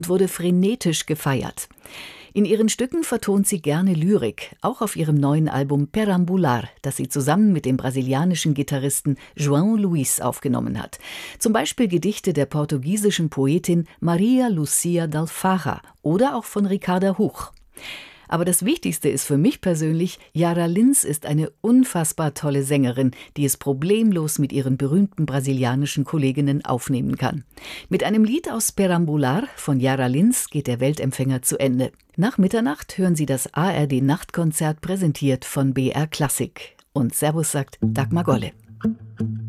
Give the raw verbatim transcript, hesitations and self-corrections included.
wurde frenetisch gefeiert. In ihren Stücken vertont sie gerne Lyrik, auch auf ihrem neuen Album Perambular, das sie zusammen mit dem brasilianischen Gitarristen João Luís aufgenommen hat. Zum Beispiel Gedichte der portugiesischen Poetin Maria Lucia d'Alfara oder auch von Ricarda Huch. Aber das Wichtigste ist für mich persönlich, Yara Lins ist eine unfassbar tolle Sängerin, die es problemlos mit ihren berühmten brasilianischen Kolleginnen aufnehmen kann. Mit einem Lied aus Perambular von Yara Lins geht der Weltempfänger zu Ende. Nach Mitternacht hören Sie das A R D-Nachtkonzert präsentiert von B R Klassik. Und Servus sagt Dagmar Golle.